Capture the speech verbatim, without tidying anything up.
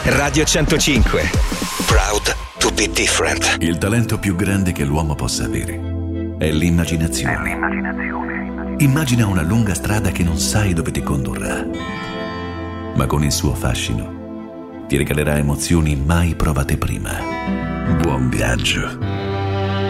Radio centocinque. Proud to be different. Il talento più grande che l'uomo possa avere è l'immaginazione. È l'immaginazione. Immagina una lunga strada che non sai dove ti condurrà, ma con il suo fascino ti regalerà emozioni mai provate prima. Buon viaggio.